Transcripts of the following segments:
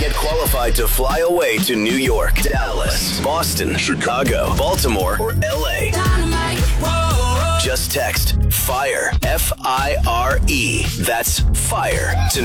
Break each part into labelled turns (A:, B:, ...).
A: Get qualified to fly away to New York, Dallas, Boston, Chicago, Baltimore, or LA. Just text FIRE, F-I-R-E. That's FIRE to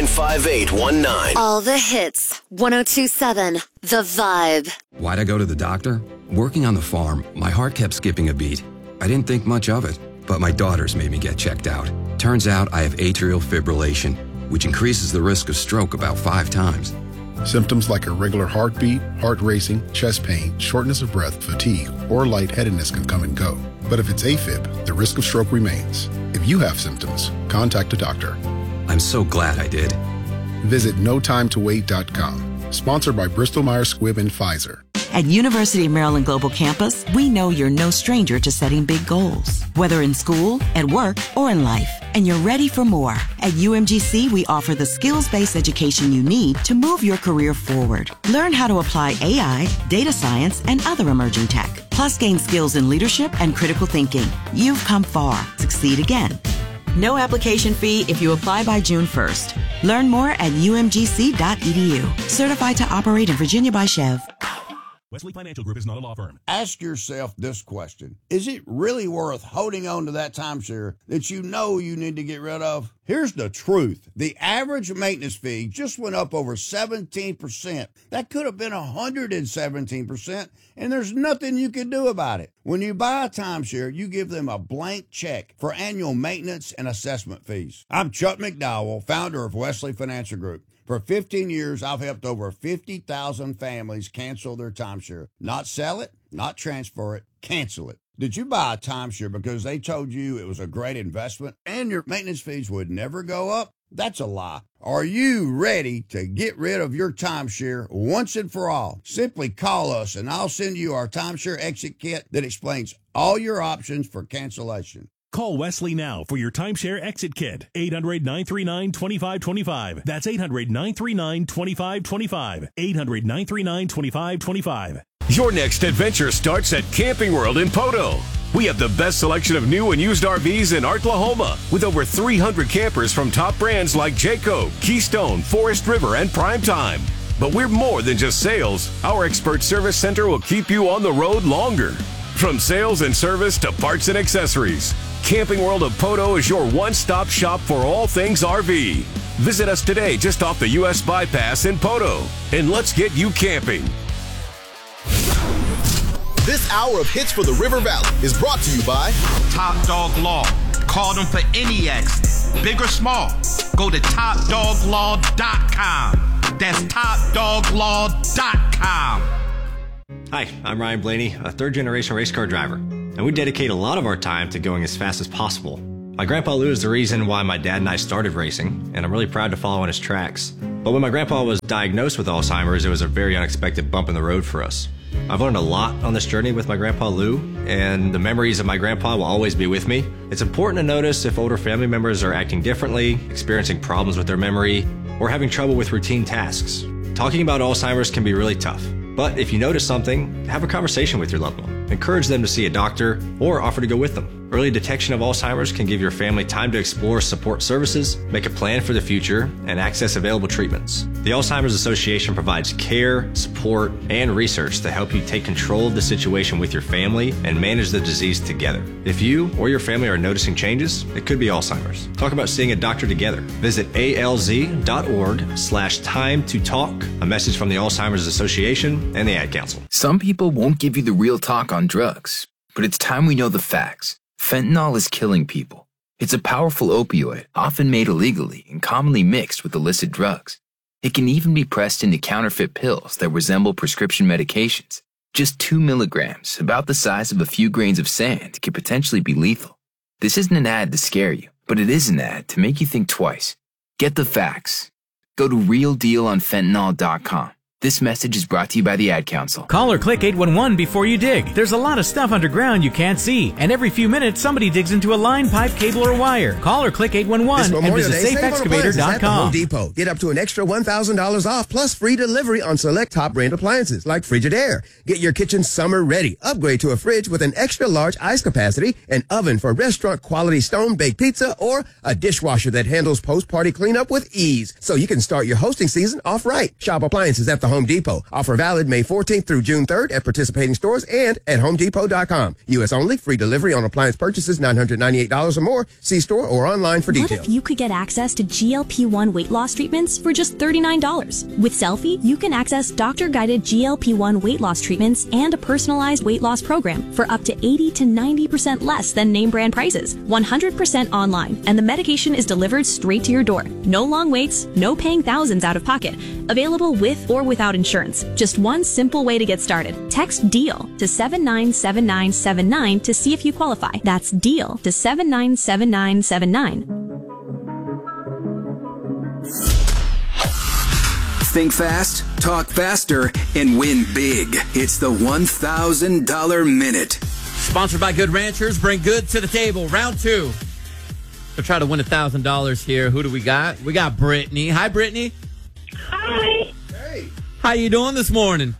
A: 95819.
B: All the hits. 102.7 The Vibe.
C: Why'd I go to the doctor? Working on the farm, my heart kept skipping a beat. I didn't think much of it, but my daughters made me get checked out. Turns out I have atrial fibrillation, which increases the risk of stroke about 5 times.
D: Symptoms like irregular heartbeat, heart racing, chest pain, shortness of breath, fatigue, or lightheadedness can come and go. But if it's AFib, the risk of stroke remains. If you have symptoms, contact a doctor.
C: I'm so glad I did.
D: Visit notimetowait.com. Sponsored by Bristol-Myers Squibb and Pfizer.
E: At University of Maryland Global Campus, we know you're no stranger to setting big goals, whether in school, at work, or in life, and you're ready for more. At UMGC, we offer the skills-based education you need to move your career forward. Learn how to apply AI, data science, and other emerging tech, plus gain skills in leadership and critical thinking. You've come far. Succeed again. No application fee if you apply by June 1st. Learn more at umgc.edu. Certified to operate in Virginia by Chev.
F: Wesley Financial Group is not a law firm.
G: Ask yourself this question. Is it really worth holding on to that timeshare that you know you need to get rid of? Here's the truth. The average maintenance fee just went up over 17%. That could have been 117%, and there's nothing you can do about it. When you buy a timeshare, you give them a blank check for annual maintenance and assessment fees. I'm Chuck McDowell, founder of Wesley Financial Group. For 15 years, I've helped over 50,000 families cancel their timeshare. Not sell it, not transfer it, cancel it. Did you buy a timeshare because they told you it was a great investment and your maintenance fees would never go up? That's a lie. Are you ready to get rid of your timeshare once and for all? Simply call us and I'll send you our timeshare exit kit that explains all your options for cancellation.
F: Call Wesley now for your timeshare exit kit. 800-939-2525. That's 800-939-2525. 800-939-2525.
H: Your next adventure starts at Camping World in Poto. We have the best selection of new and used RVs in Arklahoma, with over 300 campers from top brands like Jayco, Keystone, Forest River, and Primetime. But we're more than just sales. Our expert service center will keep you on the road longer. From sales and service to parts and accessories, Camping World of Poto is your one-stop shop for all things RV. Visit us today just off the U.S. Bypass in Poto, and let's get you camping.
I: This hour of Hits for the River Valley is brought to you by
J: Top Dog Law. Call them for any accident, big or small. Go to topdoglaw.com. That's topdoglaw.com.
K: Hi, I'm Ryan Blaney, a third-generation race car driver, and we dedicate a lot of our time to going as fast as possible. My grandpa Lou is the reason why my dad and I started racing, and I'm really proud to follow in his tracks. But when my grandpa was diagnosed with Alzheimer's, it was a very unexpected bump in the road for us. I've learned a lot on this journey with my grandpa Lou, and the memories of my grandpa will always be with me. It's important to notice if older family members are acting differently, experiencing problems with their memory, or having trouble with routine tasks. Talking about Alzheimer's can be really tough. But if you notice something, have a conversation with your loved one. Encourage them to see a doctor or offer to go with them. Early detection of Alzheimer's can give your family time to explore support services, make a plan for the future, and access available treatments. The Alzheimer's Association provides care, support, and research to help you take control of the situation with your family and manage the disease together. If you or your family are noticing changes, it could be Alzheimer's. Talk about seeing a doctor together. Visit alz.org/time to talk. A message from the Alzheimer's Association and the Ad Council.
L: Some people won't give you the real talk on drugs, but it's time we know the facts. Fentanyl is killing people. It's a powerful opioid, often made illegally and commonly mixed with illicit drugs. It can even be pressed into counterfeit pills that resemble prescription medications. Just 2 milligrams, about the size of a few grains of sand, can potentially be lethal. This isn't an ad to scare you, but it is an ad to make you think twice. Get the facts. Go to realdealonfentanyl.com. This message is brought to you by the Ad Council.
M: Call or click 811 before you dig. There's a lot of stuff underground you can't see, and every few minutes somebody digs into a line, pipe, cable, or wire. Call or click 811 and visit safeexcavator.com.
N: Home Depot. Get up to an extra $1,000 off plus free delivery on select top brand appliances like Frigidaire. Get your kitchen summer ready. Upgrade to a fridge with an extra large ice capacity, an oven for restaurant quality stone baked pizza, or a dishwasher that handles post-party cleanup with ease so you can start your hosting season off right. Shop appliances at the Home Depot. Offer valid May 14th through June 3rd at participating stores and at homedepot.com. U.S. only. Free delivery on appliance purchases $998 or more. See store or online for details.
O: What if you could get access to GLP-1 weight loss treatments for just $39? With Selfie, you can access doctor-guided GLP-1 weight loss treatments and a personalized weight loss program for up to 80 to 90% less than name brand prices. 100% online, and the medication is delivered straight to your door. No long waits, no paying thousands out of pocket. Available with or without insurance. Just one simple way to get started. Text DEAL to 797979 to see if you qualify. That's DEAL to 797979.
P: Think fast, talk faster, and win big. It's the $1,000 Minute.
Q: Sponsored by Good Ranchers. Bring good to the table. Round 2. We'll try to win $1,000 here. Who do we got? We got Brittany. Hi, Brittany.
R: Hi.
Q: Hey. How you doing this morning?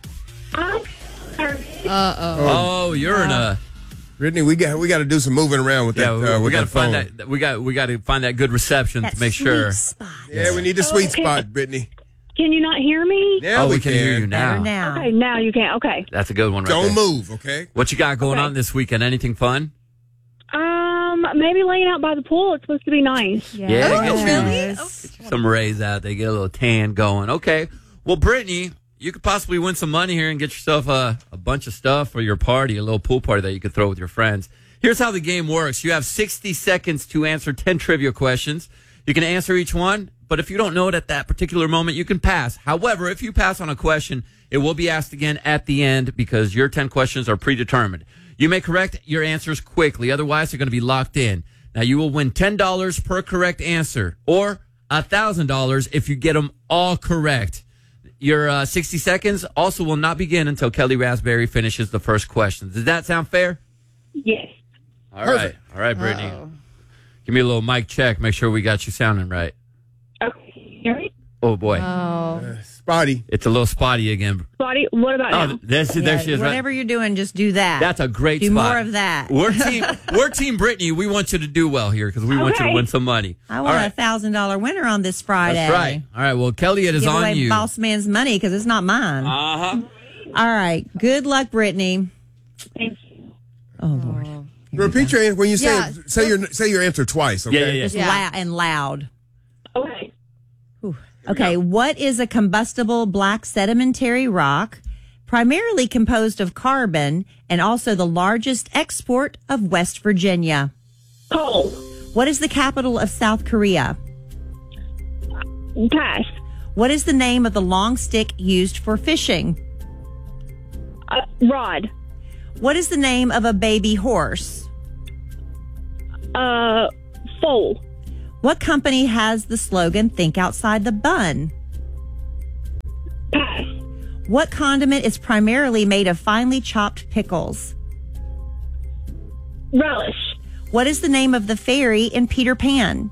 Q: Oh, you're in a...
N: Brittany, we got to do some moving around with that.
Q: We got to find
N: phone.
Q: that. We got to find that good reception to make sure.
R: Spot.
N: Yeah, we need the sweet spot, Brittany.
R: Can you not hear me?
N: Yeah,
Q: we can hear you now.
R: Okay, now you can. Okay.
Q: That's a good one.
N: Don't
Q: there.
N: move, okay?
Q: What you got going on this weekend? Anything fun?
R: Maybe laying out by the pool. It's supposed to be nice.
Q: Get some rays out. They get a little tan going. Okay. Well, Brittany, you could possibly win some money here and get yourself a bunch of stuff for your party, a little pool party that you could throw with your friends. Here's how the game works. You have 60 seconds to answer 10 trivia questions. You can answer each one, but if you don't know it at that particular moment, you can pass. However, if you pass on a question, it will be asked again at the end because your 10 questions are predetermined. You may correct your answers quickly. Otherwise, they're going to be locked in. Now, you will win $10 per correct answer or $1,000 if you get them all correct. Your 60 seconds also will not begin until Kelly Raspberry finishes the first question. Does that sound fair?
R: Yes.
Q: All right. All right, Brittany. Give me a little mic check. Make sure we got you sounding right.
R: Okay. Hear me?
Q: Oh, boy.
N: Spotty.
Q: It's a little spotty again.
R: Spotty, what about now?
Q: There she is.
S: Whatever you're doing, just do that.
Q: That's a great
S: do
Q: spot.
S: more of that.
Q: We're team Brittany. We want you to do well here because we want you to win some money.
S: I want a $1,000 winner on this Friday.
Q: That's right. All right. Well, Kelly, it is on you.
S: Boss man's money because it's not mine.
Q: Uh-huh.
S: All right. Good luck, Brittany.
R: Thank you.
S: Oh, Lord.
N: Repeat your answer when you say your answer twice. Okay.
S: Just loud.
R: Okay.
S: Okay, what is a combustible black sedimentary rock, primarily composed of carbon, and also the largest export of West Virginia?
R: Coal.
S: What is the capital of South Korea?
R: Pass.
S: What is the name of the long stick used for fishing?
R: Rod.
S: What is the name of a baby horse?
R: Foal.
S: What company has the slogan, "Think outside the bun"?
R: Pass.
S: What condiment is primarily made of finely chopped pickles?
R: Relish.
S: What is the name of the fairy in Peter Pan?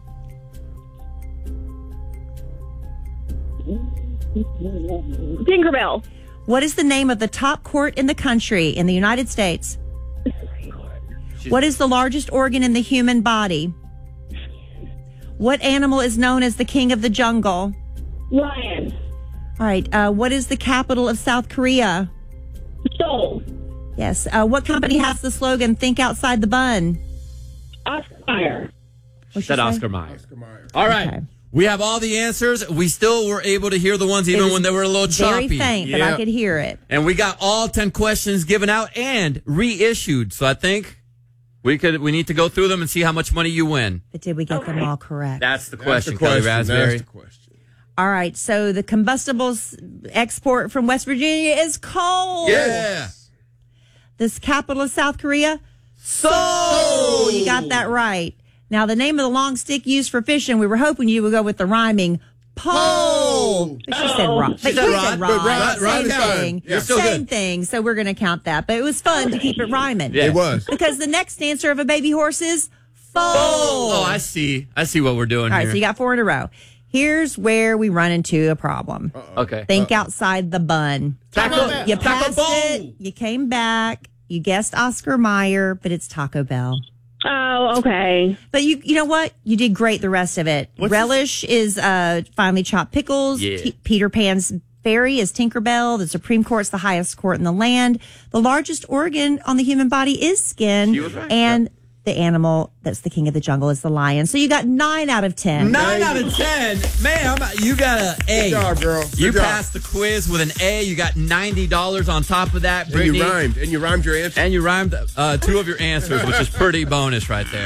R: Tinkerbell.
S: What is the name of the top court in the country in the United States? What is the largest organ in the human body? What animal is known as the king of the jungle?
R: Lion.
S: All right. What is the capital of South Korea?
R: Seoul.
S: Yes. What company has the slogan, "Think outside the bun"?
R: Oscar Mayer.
Q: Said Oscar Mayer. All right. Okay. We have all the answers. We still were able to hear the ones even when they were a little choppy.
S: Very faint, but I could hear it.
Q: And we got all 10 questions given out and reissued. So I think we need to go through them and see how much money you win.
S: But did we get them all correct?
Q: That's the question, Kelly Raspberry.
N: That's the question.
S: All right. So the combustibles export from West Virginia is coal.
Q: Yeah.
S: This capital of South Korea? Seoul. You got that right. Now, the name of the long stick used for fishing, we were hoping you would go with the rhyming Pole. But she said rod.
Q: She said rod.
S: Rod.
Q: Rod is
S: Same
Q: fine.
S: Same thing. So we're going to count that. But it was fun to keep it rhyming.
Q: Yeah.
N: It was.
S: Because the next answer of a baby horse is foal.
Q: Oh, I see. I see what we're doing
S: All right,
Q: here.
S: so you got 4 in a row. Here's where we run into a problem.
Q: Okay.
S: Think outside the bun. You passed it. You came back. You guessed Oscar Mayer, but it's Taco Bell.
R: Oh, okay.
S: But you know what? You did great the rest of it. Relish is finely chopped pickles.
Q: Yeah.
S: Peter Pan's Fairy is Tinkerbell. The Supreme Court's the highest court in the land. The largest organ on the human body is skin.
Q: She was right.
S: And the animal that's the king of the jungle is the lion. So you got 9 out of 10.
Q: 9 out of 10. Ma'am, you got an A.
N: Good job, girl.
Q: You
N: Good job.
Q: passed the quiz with an A. You got $90 on top of that, Brittany.
N: And you rhymed your answer.
Q: And you rhymed 2 of your answers, which is pretty bonus right there.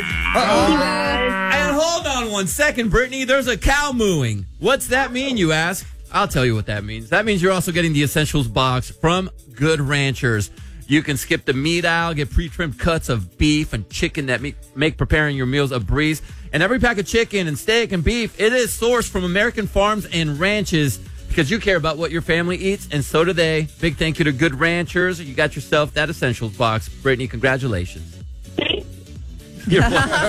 Q: And hold on 1 second, Brittany. There's a cow mooing. What's that mean, you ask? I'll tell you what that means. That means you're also getting the Essentials box from Good Ranchers. You can skip the meat aisle, get pre-trimmed cuts of beef and chicken that make preparing your meals a breeze. And every pack of chicken and steak and beef, it is sourced from American farms and ranches because you care about what your family eats, and so do they. Big thank you to Good Ranchers. You got yourself that Essentials box. Brittany, congratulations. You're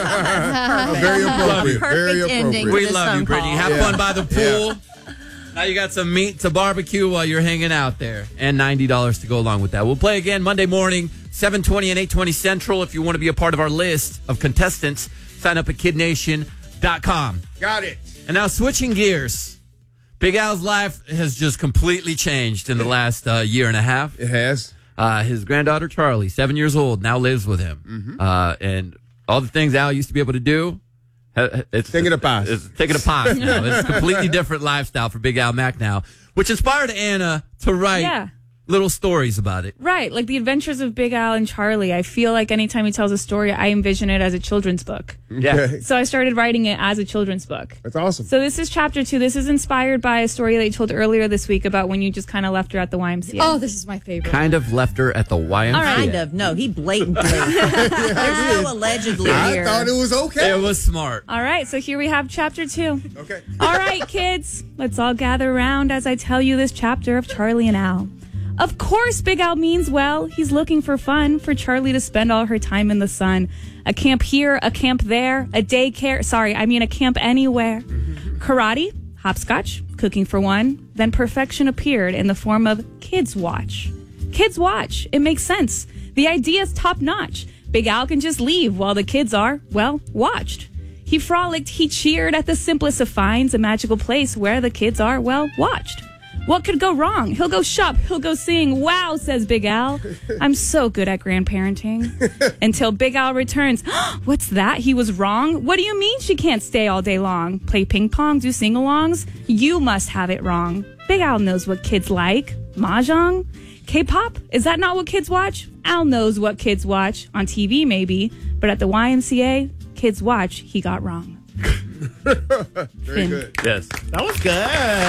Q: welcome.
N: Very appropriate. Very
S: Perfect ending
N: appropriate.
S: for
Q: We
S: this
Q: love
S: phone
Q: you, Brittany.
S: call.
Q: Have fun by the pool. Now you got some meat to barbecue while you're hanging out there, and $90 to go along with that. We'll play again Monday morning, 7:20 and 8:20 Central. If you want to be a part of our list of contestants, sign up at kidnation.com.
N: Got it.
Q: And now switching gears, Big Al's life has just completely changed in the last year and a half.
N: It has.
Q: His granddaughter, Charlie, 7 years old, now lives with him. And all the things Al used to be able to do, it's
N: taking a pass.
Q: It's taking a pass now. It's a completely different lifestyle for Big Al Mack now, which inspired Anna to write little stories about it.
T: Right, like The Adventures of Big Al and Charlie. I feel like anytime he tells a story, I envision it as a children's book.
Q: Yeah.
T: So I started writing it as a children's book.
N: That's awesome.
T: So this is chapter 2. This is inspired by a story that you told earlier this week about when you just kind of left her at the YMCA.
B: Oh, this is my favorite.
Q: Kind of left her at the YMCA.
T: All right.
S: Kind of. No, he blatantly. There's no allegedly here.
N: I thought it was okay.
Q: It was smart.
T: All right, so here we have chapter 2.
N: Okay.
T: All right, kids, let's all gather around as I tell you this chapter of Charlie and Al. Of course, Big Al means well. He's looking for fun for Charlie to spend all her time in the sun. A camp here, a camp there, a daycare. A camp anywhere. Karate, hopscotch, cooking for one. Then perfection appeared in the form of Kids Watch. Kids Watch. It makes sense. The idea's top notch. Big Al can just leave while the kids are, well, watched. He frolicked, he cheered at the simplest of finds, a magical place where the kids are, well, watched. What could go wrong? He'll go shop, he'll go sing. Wow, says Big Al. I'm so good at grandparenting. Until Big Al returns. What's that? He was wrong? What do you mean she can't stay all day long? Play ping pong, do sing-alongs? You must have it wrong. Big Al knows what kids like. Mahjong? K-pop? Is that not what kids watch? Al knows what kids watch. On TV, maybe. But at the YMCA, Kids Watch, he got wrong.
N: Very good.
Q: Yes.
U: That was good.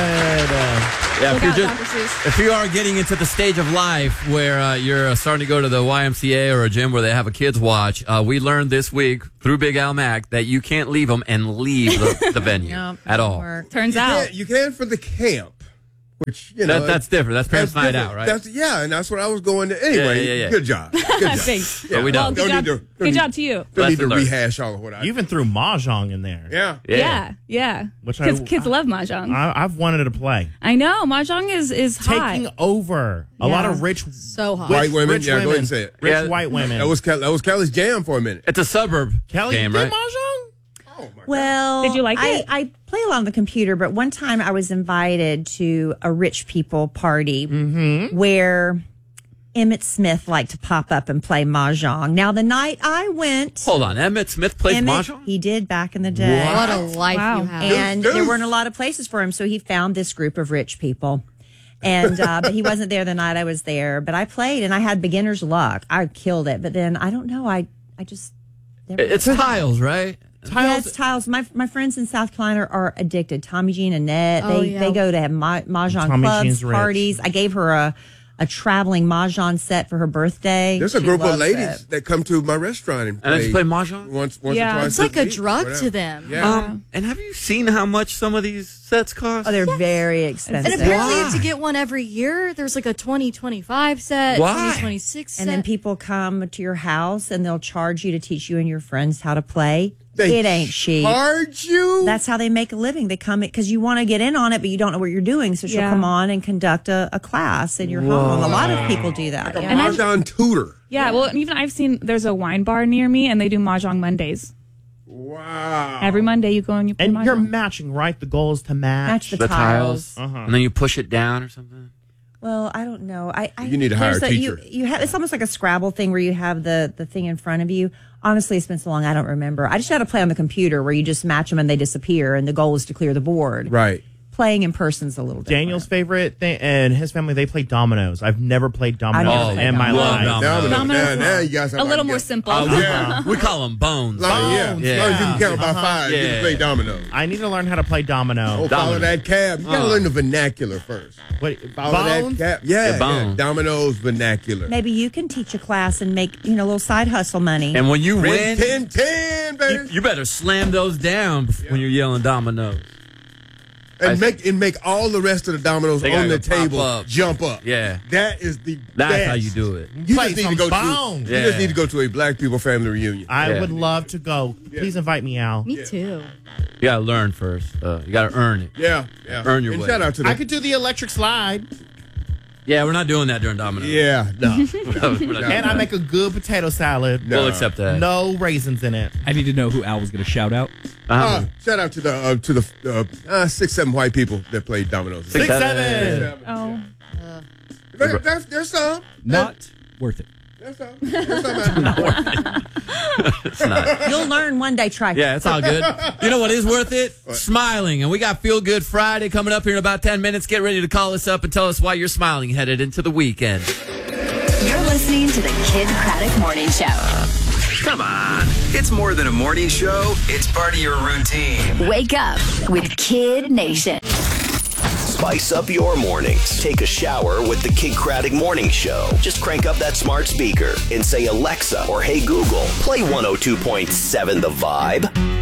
Q: If you are getting into the stage of life where you're starting to go to the YMCA or a gym where they have a kids watch, we learned this week through Big Al Mack that you can't leave them and leave the venue at all.
T: Turns out.
N: You can for the camp. Which, you know,
Q: that's different. That's parents' night out, right?
N: And that's what I was going to. Anyway,
Q: Yeah.
N: Good job. Good job.
T: Thanks.
Q: But we don't.
T: Well, good job to you.
N: Don't need to rehash all of what I
U: You even threw Mahjong in there.
T: Yeah.
U: Which
T: kids love Mahjong.
U: I've wanted to play.
T: I know. Mahjong is hot.
U: Taking over a lot of rich
N: white women.
U: Rich
N: Go
U: women.
N: ahead and say it.
U: Rich white women.
N: That was Kelly's jam for a minute.
Q: It's a suburb
U: Kelly
Q: game,
U: did
Q: right?
U: Mahjong?
S: Well,
T: did you like it?
S: I play a lot on the computer, but one time I was invited to a rich people party where Emmett Smith liked to pop up and play Mahjong. Now, the night I went...
Q: Hold on. Emmett Smith plays Mahjong?
S: He did back in the day.
B: What a life you have.
S: And there weren't a lot of places for him, so he found this group of rich people. And but he wasn't there the night I was there. But I played, and I had beginner's luck. I killed it. But then, I don't know, I just...
Q: It's tiles, right?
S: Yeah, it's tiles. My friends in South Carolina are addicted. Tommy Jean and Annette, they go to have Mahjong
U: Tommy
S: clubs,
U: Jean's rich.
S: parties. I gave her a traveling mahjong set for her birthday.
N: There's a
S: She
N: group of
S: loves
N: ladies
S: it.
N: that come to my restaurant and
Q: they play mahjong
N: once
T: Yeah.
N: or twice.
A: It's like
N: a
A: a
N: week,
A: drug
N: whatever.
A: to them.
N: Yeah.
Q: And have you seen how much some of these sets cost?
S: Oh, they're very expensive.
A: And apparently you have to get one every year. There's like a 2025 set,
Q: Why?
A: 2026 set.
S: And then people come to your house and they'll charge you to teach you and your friends how to play.
N: They
S: it ain't cheap.
N: Charge you?
S: That's how they make a living. They come because you want to get in on it, but you don't know what you're doing. So she'll
T: Yeah.
S: come on and conduct a class in your home. A lot of people do that.
N: A
S: Yeah.
N: mahjong tutor.
T: Yeah, well, even I've seen there's a wine bar near me, and they do mahjong Mondays.
N: Wow.
T: Every Monday you go and you play
U: And
T: mahjong.
U: you're matching, right? The goal is to match.
S: Match the tiles.
Q: And then you push it down or something.
S: Well, I don't know.
N: You need to hire
S: there's
N: a teacher.
S: You have it's almost like a Scrabble thing where you have the thing in front of you. Honestly, it's been so long I don't remember. I just had to play on the computer where you just match them and they disappear, and the goal is to clear the board.
N: Right.
S: Playing in person's a little different.
U: Daniel's favorite thing, and his family, they play dominoes. I've never played dominoes in my
Q: love
U: life.
Q: dominoes.
N: Now you guys have
T: a little
N: like-
T: more simple.
N: Yeah.
Q: We call them bones.
N: Like, yeah.
U: Bones.
N: As long as you can count by
U: Uh-huh.
N: 5, you
Q: Yeah.
N: can play dominoes.
U: I need to learn how to play domino.
N: Oh, follow that cab. You gotta learn the vernacular first.
U: What,
N: Follow
U: bones?
N: that cab. Yeah,
Q: The bones.
N: dominoes vernacular.
S: Maybe you can teach a class and make a little side hustle money.
Q: And when you
N: Win
Q: win,
N: 10, baby.
Q: you better slam those down when you're yelling dominoes.
N: And make all the rest of the dominoes
Q: They
N: on
Q: gotta
N: the
Q: pop
N: table
Q: up.
N: jump up.
Q: Yeah.
N: That is the
Q: That's
N: best.
Q: how you do it.
N: You
U: Play
N: just need
U: some
N: to go
U: bones.
N: to. You just
Q: Yeah.
N: need to go to a Black people family reunion.
U: I
Q: Yeah.
U: would love to go. Please invite me out.
A: Me too.
Q: You gotta learn first. You gotta earn it.
N: Yeah.
Q: Earn your
N: and
Q: way.
N: shout out to
U: I
N: them.
U: could do the electric slide,
Q: Yeah, we're not doing that during dominoes.
N: Yeah, no.
Q: We're not
U: and I make a good potato salad.
N: No.
Q: We'll accept that.
U: No raisins in it.
V: I need to know who Al was going to shout out.
N: Shout out to the 6, 7 white people that played dominoes.
U: 6, 7.
T: Oh,
N: There's some.
V: Not worth it.
N: There's some. There's some out there.
Q: It's not.
S: You'll learn one day. Try.
Q: Yeah, it's all good. You know what is worth it? Smiling. And we got Feel Good Friday coming up here in about 10 minutes. Get ready to call us up and tell us why you're smiling headed into the weekend.
B: You're listening to the Kid Craddock Morning Show.
P: Come on. It's more than a morning show. It's part of your routine.
B: Wake up with Kid Nation.
I: Spice up your mornings. Take a shower with the Kid Craddock Morning Show. Just crank up that smart speaker and say, Alexa or Hey Google, play 102.7 The Vibe.